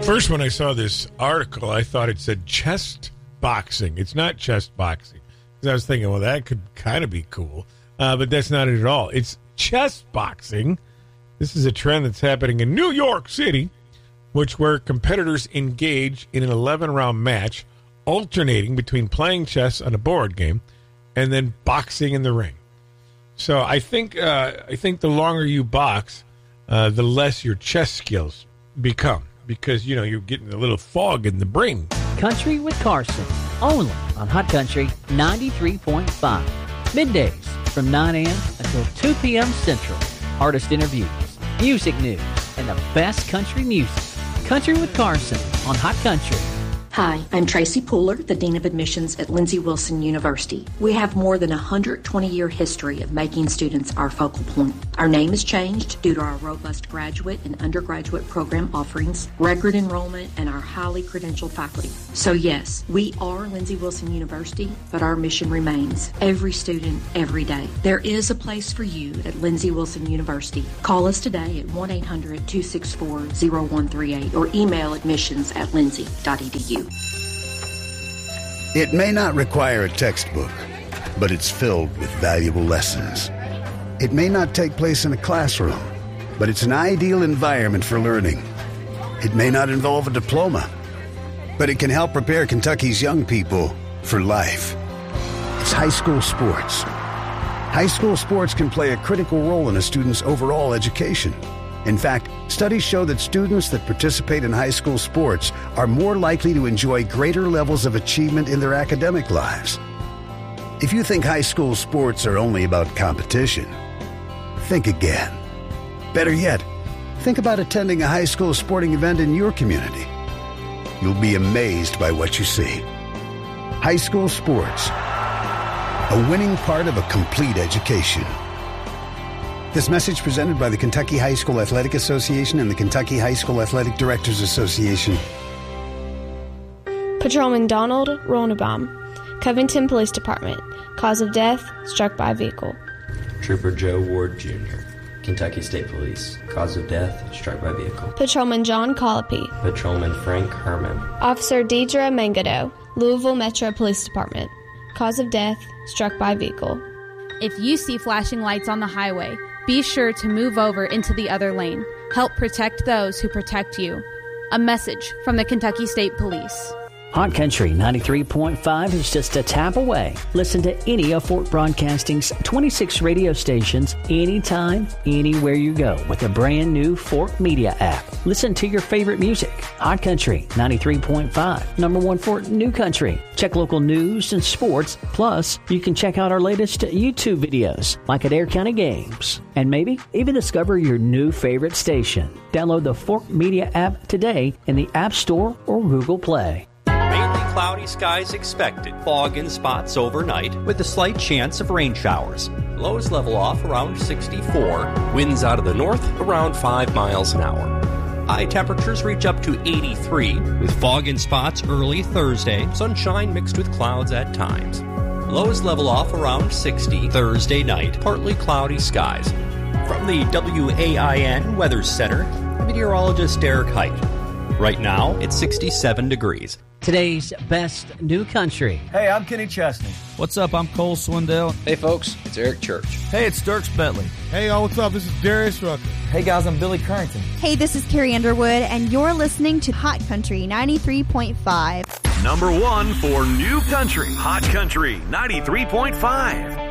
First, when I saw this article, I thought it said chest boxing. It's not chest boxing. Because I was thinking, well, that could kind of be cool. But that's not it at all. It's chest boxing. This is a trend that's happening in New York City, where competitors engage in an 11-round match, alternating between playing chess on a board game and then boxing in the ring. So I think the longer you box, the less your chess skills become, because you're getting a little fog in the brain. Country with Carson, only on Hot Country 93.5. Middays from 9 a.m. until 2 p.m. Central. Artist interviews, music news, and the best country music. Country with Carson on Hot Country. Hi, I'm Tracy Pooler, the Dean of Admissions at Lindsey Wilson University. We have more than a 120-year history of making students our focal point. Our name has changed due to our robust graduate and undergraduate program offerings, record enrollment, and our highly credentialed faculty. So yes, we are Lindsey Wilson University, but our mission remains. Every student, every day. There is a place for you at Lindsey Wilson University. Call us today at 1-800-264-0138 or email admissions@lindsey.edu. It may not require a textbook, but it's filled with valuable lessons. It may not take place in a classroom, but it's an ideal environment for learning. It may not involve a diploma, but it can help prepare Kentucky's young people for life. It's high school sports. High school sports can play a critical role in a student's overall education. In fact, studies show that students that participate in high school sports are more likely to enjoy greater levels of achievement in their academic lives. If you think high school sports are only about competition, think again. Better yet, think about attending a high school sporting event in your community. You'll be amazed by what you see. High school sports, a winning part of a complete education. This message presented by the Kentucky High School Athletic Association and the Kentucky High School Athletic Directors Association. Patrolman Donald Ronnebaum, Covington Police Department. Cause of death, struck by a vehicle. Trooper Joe Ward Jr., Kentucky State Police. Cause of death, struck by vehicle. Patrolman John Colopy. Patrolman Frank Herman. Officer Deidre Mangado, Louisville Metro Police Department. Cause of death, struck by vehicle. If you see flashing lights on the highway, be sure to move over into the other lane. Help protect those who protect you. A message from the Kentucky State Police. Hot Country 93.5 is just a tap away. Listen to any of Fort Broadcasting's 26 radio stations anytime, anywhere you go with the brand new Fort Media app. Listen to your favorite music. Hot Country 93.5, number one for New Country. Check local news and sports. Plus, you can check out our latest YouTube videos, like at Adair County Games. And maybe even discover your new favorite station. Download the Fort Media app today in the App Store or Google Play. Mainly cloudy skies expected. Fog in spots overnight with a slight chance of rain showers. Lows level off around 64. Winds out of the north around 5 miles an hour. High temperatures reach up to 83 with fog in spots early Thursday. Sunshine mixed with clouds at times. Lows level off around 60 Thursday night. Partly cloudy skies. From the WAIN Weather Center, meteorologist Derek Height. Right now, it's 67 degrees. Today's best new country. Hey, I'm Kenny Chesney. What's up? I'm Cole Swindell. Hey, folks, it's Eric Church. Hey, it's Dirks Bentley. Hey, y'all, what's up? This is Darius Rucker. Hey, guys, I'm Billy Currington. Hey, this is Carrie Underwood, and you're listening to Hot Country 93.5. Number one for new country, Hot Country 93.5.